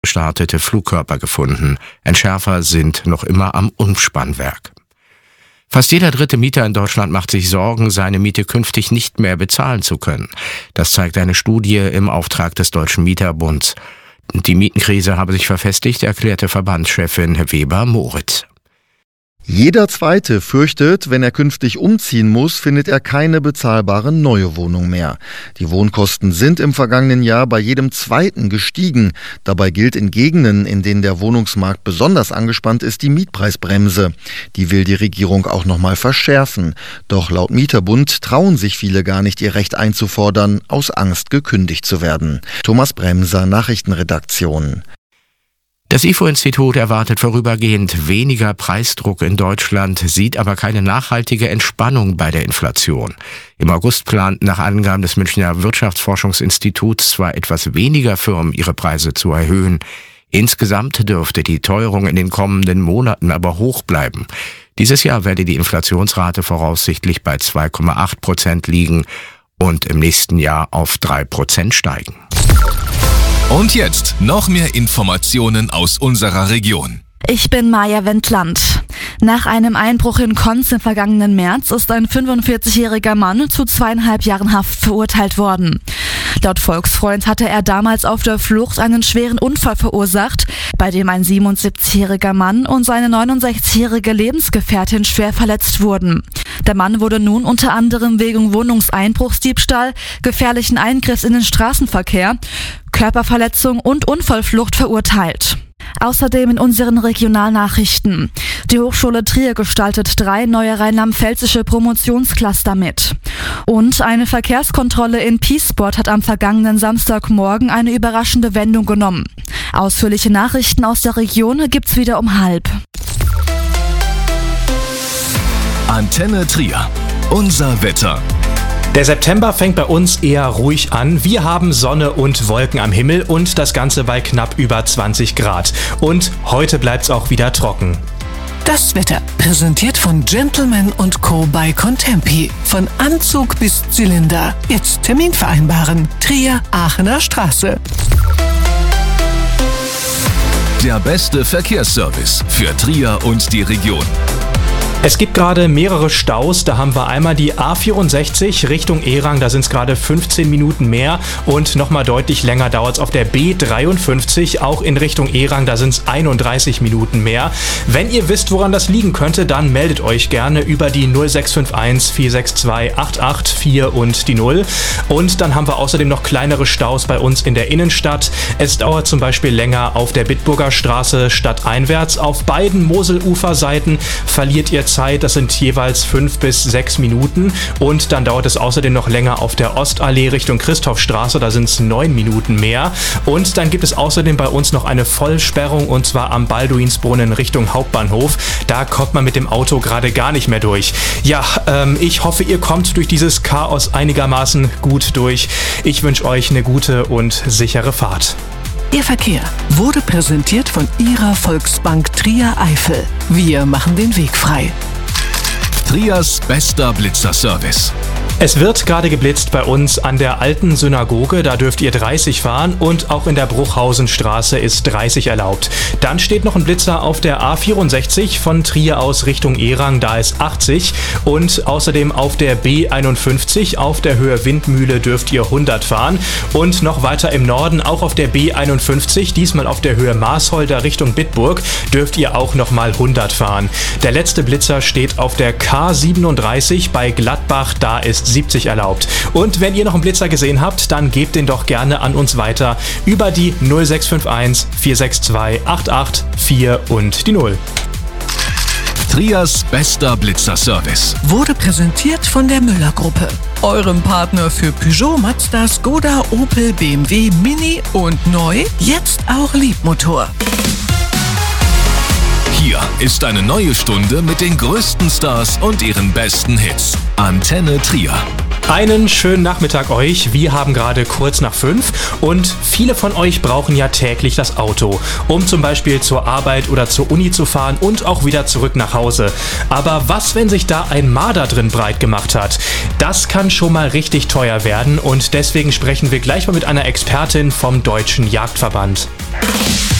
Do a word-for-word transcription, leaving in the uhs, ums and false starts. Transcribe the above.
gestartete Flugkörper gefunden. Entschärfer sind noch immer am Umspannwerk. Fast jeder dritte Mieter in Deutschland macht sich Sorgen, seine Miete künftig nicht mehr bezahlen zu können. Das zeigt eine Studie im Auftrag des Deutschen Mieterbunds. Die Mietenkrise habe sich verfestigt, erklärte Verbandschefin Weber-Moritz. Jeder Zweite fürchtet, wenn er künftig umziehen muss, findet er keine bezahlbare neue Wohnung mehr. Die Wohnkosten sind im vergangenen Jahr bei jedem Zweiten gestiegen. Dabei gilt in Gegenden, in denen der Wohnungsmarkt besonders angespannt ist, die Mietpreisbremse. Die will die Regierung auch nochmal verschärfen. Doch laut Mieterbund trauen sich viele gar nicht, ihr Recht einzufordern, aus Angst gekündigt zu werden. Thomas Bremser, Nachrichtenredaktion. Das I F O-Institut erwartet vorübergehend weniger Preisdruck in Deutschland, sieht aber keine nachhaltige Entspannung bei der Inflation. Im August planten nach Angaben des Münchner Wirtschaftsforschungsinstituts zwar etwas weniger Firmen ihre Preise zu erhöhen. Insgesamt dürfte die Teuerung in den kommenden Monaten aber hoch bleiben. Dieses Jahr werde die Inflationsrate voraussichtlich bei zwei Komma acht Prozent liegen und im nächsten Jahr auf drei Prozent steigen. Und jetzt noch mehr Informationen aus unserer Region. Ich bin Maja Wendland. Nach einem Einbruch in Konz im vergangenen März ist ein fünfundvierzigjähriger Mann zu zweieinhalb Jahren Haft verurteilt worden. Laut Volksfreund hatte er damals auf der Flucht einen schweren Unfall verursacht, bei dem ein siebenundsiebzigjähriger Mann und seine neunundsechzigjährige Lebensgefährtin schwer verletzt wurden. Der Mann wurde nun unter anderem wegen Wohnungseinbruchsdiebstahl, gefährlichen Eingriffs in den Straßenverkehr, Körperverletzung und Unfallflucht verurteilt. Außerdem in unseren Regionalnachrichten. Die Hochschule Trier gestaltet drei neue rheinland-pfälzische Promotionscluster mit. Und eine Verkehrskontrolle in Piesport hat am vergangenen Samstagmorgen eine überraschende Wendung genommen. Ausführliche Nachrichten aus der Region gibt's wieder um halb. Antenne Trier. Unser Wetter. Der September fängt bei uns eher ruhig an. Wir haben Sonne und Wolken am Himmel und das Ganze bei knapp über zwanzig Grad. Und heute bleibt's auch wieder trocken. Das Wetter präsentiert von Gentleman und Co. bei Contempi. Von Anzug bis Zylinder. Jetzt Termin vereinbaren. Trier, Aachener Straße. Der beste Verkehrsservice für Trier und die Region. Es gibt gerade mehrere Staus, da haben wir einmal die A vierundsechzig Richtung Erang, da sind es gerade fünfzehn Minuten mehr und nochmal deutlich länger dauert es auf der B dreiundfünfzig, auch in Richtung Erang, da sind es einunddreißig Minuten mehr. Wenn ihr wisst, woran das liegen könnte, dann meldet euch gerne über die null sechs fünf eins vier sechs zwei acht acht vier und die null. Und dann haben wir außerdem noch kleinere Staus bei uns in der Innenstadt. Es dauert zum Beispiel länger auf der Bitburger Straße stadteinwärts. Auf beiden Moseluferseiten verliert ihr Zeit, das sind jeweils fünf bis sechs Minuten und dann dauert es außerdem noch länger auf der Ostallee Richtung Christophstraße, da sind es neun Minuten mehr und dann gibt es außerdem bei uns noch eine Vollsperrung und zwar am Balduinsbrunnen Richtung Hauptbahnhof, da kommt man mit dem Auto gerade gar nicht mehr durch. Ja, ähm, ich hoffe, ihr kommt durch dieses Chaos einigermaßen gut durch. Ich wünsche euch eine gute und sichere Fahrt. Ihr Verkehr wurde präsentiert von Ihrer Volksbank Trier Eifel. Wir machen den Weg frei. Triers bester Blitzerservice. Es wird gerade geblitzt bei uns an der alten Synagoge, da dürft ihr dreißig fahren und auch in der Bruchhausenstraße ist dreißig erlaubt. Dann steht noch ein Blitzer auf der A vierundsechzig von Trier aus Richtung Erang, da ist achtzig und außerdem auf der B einundfünfzig auf der Höhe Windmühle dürft ihr hundert fahren und noch weiter im Norden auch auf der B einundfünfzig, diesmal auf der Höhe Marsholder Richtung Bitburg, dürft ihr auch nochmal hundert fahren. Der letzte Blitzer steht auf der K siebenunddreißig bei Gladbach, da ist siebzig erlaubt. Und wenn ihr noch einen Blitzer gesehen habt, dann gebt den doch gerne an uns weiter über die null sechs fünf eins vier sechs zwei acht acht vier und die null. Triers bester Blitzerservice wurde präsentiert von der Müller-Gruppe, eurem Partner für Peugeot, Mazda, Skoda, Opel, B M W, Mini und neu, jetzt auch Liebmotor. Hier ist eine neue Stunde mit den größten Stars und ihren besten Hits. Antenne Trier. Einen schönen Nachmittag euch. Wir haben gerade kurz nach fünf und viele von euch brauchen ja täglich das Auto, um zum Beispiel zur Arbeit oder zur Uni zu fahren und auch wieder zurück nach Hause. Aber was, wenn sich da ein Marder drin breit gemacht hat? Das kann schon mal richtig teuer werden und deswegen sprechen wir gleich mal mit einer Expertin vom Deutschen Jagdverband.